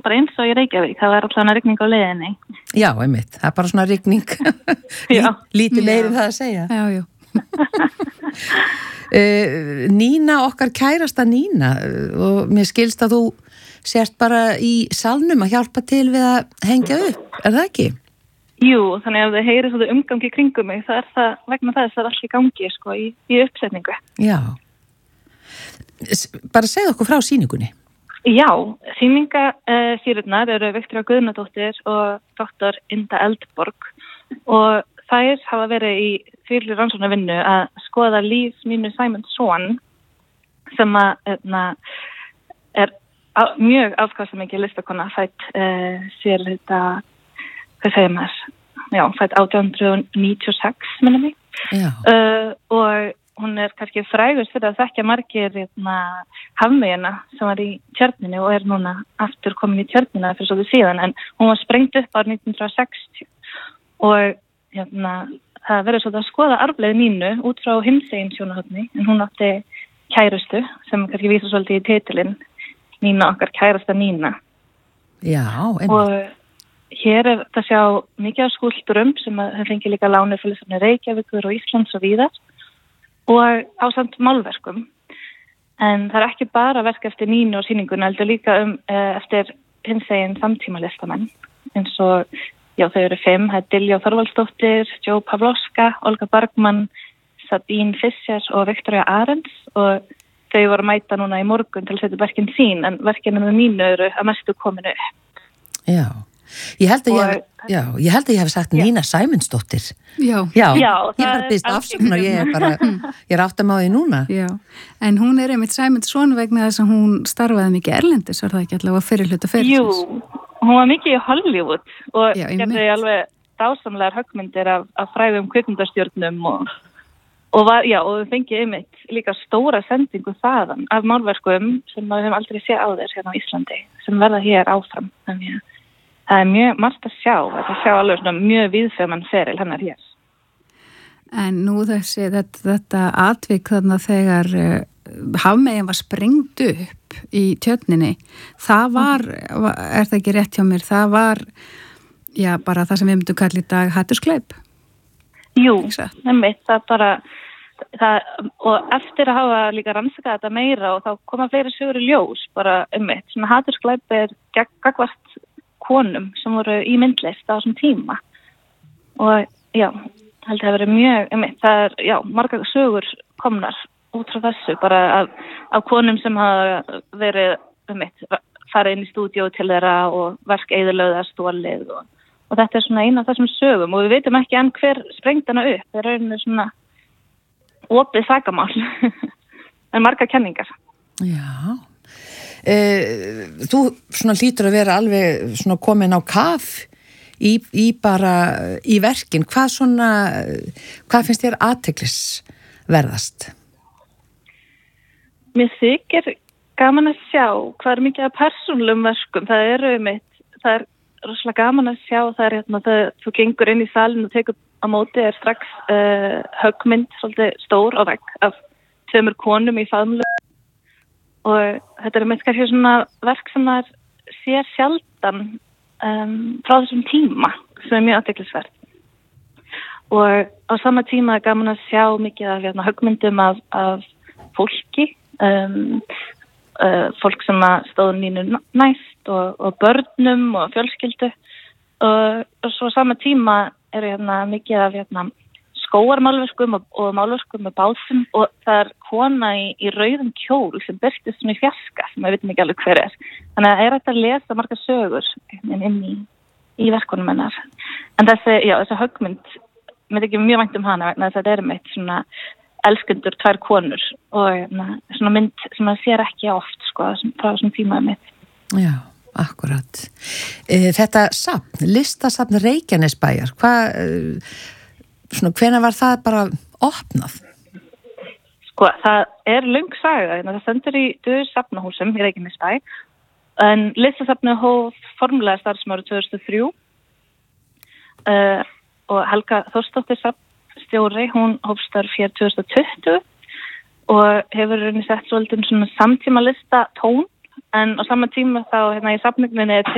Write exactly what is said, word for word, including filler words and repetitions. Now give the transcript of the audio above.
bara eins og í Reykjavík, það var alltaf rigning á leiðinni. Já, einmitt, það er bara svona rigning, lítið meiri það að segja. Já, já. uh, Nína, okkar kærasta Nína, og mér skilst að þú sért bara í salnum að hjálpa til við að hengja upp, er það ekki? Jú, þannig að ef þið heyri svo umgangi kringum mig, það er það vegna þess að það er allir í gangi sko, í, í uppsetningu. Já. Bara segð okkur frá sýningunni. Já, sýningafýrurnar eru Viktoría Guðnadóttir og doktor Inda Eldborg og þær hafa verið í fyrir rannsóknarvinnu að skoða líf mínu Sæmundsson sem að eðna, er á, mjög afkastamikið listakona fætt uh, sér þetta, hvað segir maður? Já, fætt átján hundruð níutíu og sex, minna mig. Já. Uh, og hún er kannski frægust fyrir að þekkja margir hérna, hafmeyjuna sem var í Tjörninni og er núna aftur komin í Tjörnina fyrir svolítið síðan, en hún var sprengt upp árið nítján hundrað og sextíu og hérna, það verður svolítið að skoða arfleið Nínu út frá hinsegin sjónarhorni, en hún átti kærustu sem kannski vísar svolítið í titilinn Nína okkar kærasta Nína. Já, einmitt. Og hér er þetta sjá mikið af skúlptúrum sem að það fengi líka lánir fyrir svona Reykjavíkur og Íslands og víðar og ásamt málverkum. En það er ekki bara verk eftir Nínu og sýninguna, heldur líka um uh, eftir hinsegin samtíma listamenn. Eins og, já, þau eru fimm, það er Diljá Þorvaldsdóttir, Jo Pavlovska, Olga Bergman, Sabine Fischer og Viktoría Arends og þau voru að mæta núna í morgun til að setja verkin sín, en verkinu með Nínu eru að mestu kominu upp. Já. Ég held að ég, og, hef, já, ég held að ég hef sagt já. Nína Sæmundsdóttir. Já. Já, já ég bara byrst afsökunar, ég er bara, ég er áttam á því núna. Já, en hún er einmitt Sæmundsson vegna þess að hún starfaði mikið erlendis, var það ekki allavega fyrir hluta fyrir? Jú, hún var mikið í Hollywood og gerði alveg dásamlegar höggmyndir af, af frægum kvikmyndastjörnum og, og var, já, og við fengið einmitt líka stóra sendingu þaðan af málverkum sem við hefum aldrei séð á þér hérna á Íslandi, sem verða hér áfram, þannig að það er mjög margt að sjá, að sjá alveg svona mjög viðfeman feril hennar hér. En nú þessi, þetta, þetta atvik þarna þegar uh, hafmeyjan var sprengt upp í Tjörninni, það var, er það ekki rétt hjá mér, það var, já, bara það sem við myndum kalla í dag hatturskleip? Jú, nefnitt, það bara, það, og eftir að hafa líka rannsakað þetta meira og þá koma fleiri sögur í ljós, bara nefnitt, svona hatturskleip er gagnvart konum sem voru í myndlist á þessum tíma og já, held að það verið mjög einmitt, það er, já, margar sögur komnar út frá þessu, bara af, af konum sem hafa verið einmitt, farið inn í stúdíó til þeirra og verk eyðilögða stólið og, og þetta er svona eina af þessum sögum og við veitum ekki enn hver sprengt hana upp, það er rauninni svona opið sakamál en margar kenningar. Já. Uh, þú svona hlýtur að vera alveg svona komin á kaf í, í bara í verkin, hvað svona hvað finnst þér athyglisverðast? Mér þykir gaman að sjá hvað er mikið af persónulegum verkum, það eru einmitt, það er rosalega gaman að sjá, það er hérna, það, þú gengur inn í salin og tekur á móti er strax uh, höggmynd svolítið stór á vegg af tveimur konum í faðmlögu og þetta er með kannski svona verk sem það sér sjaldan um, frá þessum tíma sem er mjög athyglisvert. Og á sama tíma er gaman að sjá mikið af hérna, höggmyndum af, af fólki, um, uh, fólk sem stóðu Nínu næst og, og börnum og fjölskyldu og, og svo á sama tíma er hérna, mikið af hérna, skóarmálverkum og, og málverkum með básum og það er kona í, í rauðum kjól sem birtist svona í fjarska sem við veitum ekki alveg hver er. Þannig að það er hægt að lesa margar sögur inn í, í verkunum hennar. En þessi, já, þessi höggmynd, mér er ekki mjög vænt um hana vegna þess að þetta er meitt svona elskundur tvær konur og na, svona mynd sem það sér ekki oft sko, frá þessum tímaði mitt. Já, akkurat. E, þetta safn, listasafn Reykjanesbæjar, hvað... E, Svona, hvenær var það bara opnað? Sko, það er löng saga, það stendur í Döðu safnahúsum í Reykjanesbæ, en listasafnið hóf formulega starfsmári tvö þúsund og þrjú uh, og Helga Þórsdóttir safnstjóri, hún hóf starf hér tvö þúsund og tuttugu og hefur rauninni sett svolítið svona samtíma lista tón, en á sama tíma þá hérna í safningunni er